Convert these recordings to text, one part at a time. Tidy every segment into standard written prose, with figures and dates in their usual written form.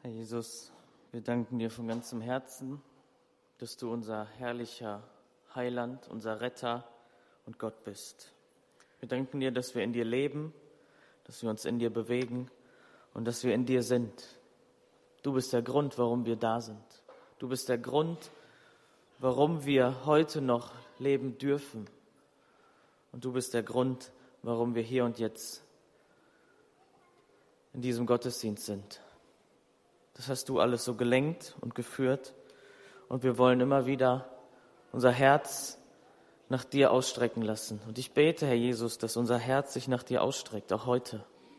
Herr Jesus, wir danken dir von ganzem Herzen, dass du unser herrlicher Heiland, unser Retter und Gott bist. Wir danken dir, dass wir in dir leben, dass wir uns in dir bewegen und dass wir in dir sind. Du bist der Grund, warum wir da sind. Du bist der Grund, warum wir heute noch leben dürfen. Und du bist der Grund, warum wir hier und jetzt in diesem Gottesdienst sind. Das hast du alles so gelenkt und geführt. Und wir wollen immer wieder unser Herz nach dir ausstrecken lassen. Und ich bete, Herr Jesus, dass unser Herz sich nach dir ausstreckt, auch heute.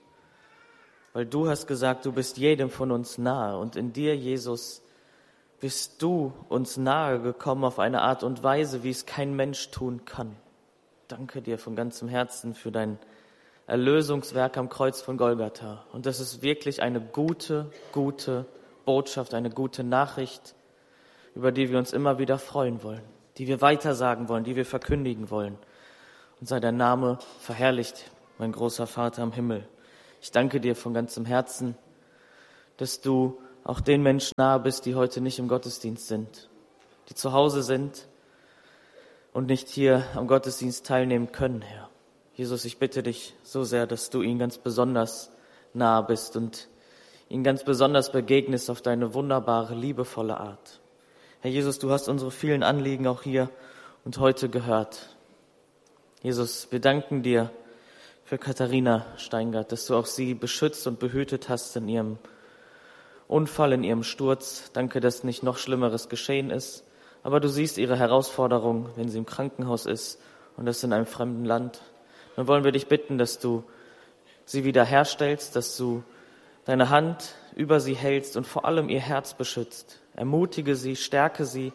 Weil du hast gesagt, du bist jedem von uns nahe. Und in dir, Jesus, bist du uns nahe gekommen auf eine Art und Weise, wie es kein Mensch tun kann. Danke dir von ganzem Herzen für dein Erlösungswerk am Kreuz von Golgatha. Und das ist wirklich eine gute Botschaft, eine gute Nachricht, über die wir uns immer wieder freuen wollen, die wir weitersagen wollen, die wir verkündigen wollen. Und sei dein Name verherrlicht, mein großer Vater im Himmel. Ich danke dir von ganzem Herzen, dass du auch den Menschen nahe bist, die heute nicht im Gottesdienst sind, die zu Hause sind und nicht hier am Gottesdienst teilnehmen können, Herr. Jesus, ich bitte dich so sehr, dass du ihnen ganz besonders nahe bist und ihnen ganz besonders begegnest auf deine wunderbare, liebevolle Art. Herr Jesus, du hast unsere vielen Anliegen auch hier und heute gehört. Jesus, wir danken dir für Katharina Steingart, dass du auch sie beschützt und behütet hast in ihrem Unfall, in ihrem Sturz. Danke, dass nicht noch Schlimmeres geschehen ist, aber du siehst ihre Herausforderung, wenn sie im Krankenhaus ist und das in einem fremden Land. Dann wollen wir dich bitten, dass du sie wiederherstellst, dass du deine Hand über sie hältst und vor allem ihr Herz beschützt. Ermutige sie, stärke sie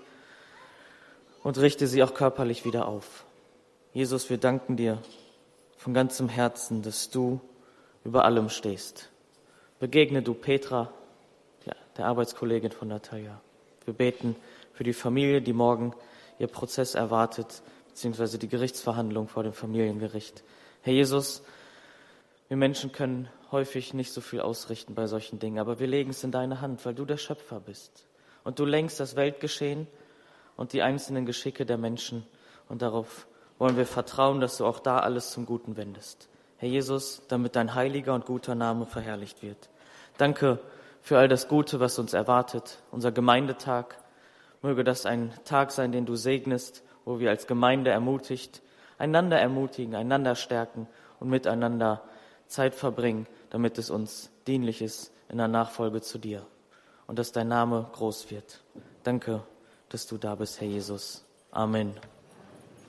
und richte sie auch körperlich wieder auf. Jesus, wir danken dir von ganzem Herzen, dass du über allem stehst. Begegne du Petra, der Arbeitskollegin von Natalia. Wir beten für die Familie, die morgen ihr Prozess erwartet, beziehungsweise die Gerichtsverhandlung vor dem Familiengericht. Herr Jesus, wir Menschen können häufig nicht so viel ausrichten bei solchen Dingen, aber wir legen es in deine Hand, weil du der Schöpfer bist. Und du lenkst das Weltgeschehen und die einzelnen Geschicke der Menschen. Und darauf wollen wir vertrauen, dass du auch da alles zum Guten wendest. Herr Jesus, damit dein heiliger und guter Name verherrlicht wird. Danke für all das Gute, was uns erwartet. Unser Gemeindetag, möge das ein Tag sein, den du segnest, wo wir als Gemeinde ermutigt, einander ermutigen, einander stärken und miteinander Zeit verbringen, damit es uns dienlich ist in der Nachfolge zu dir und dass dein Name groß wird. Danke, dass du da bist, Herr Jesus. Amen.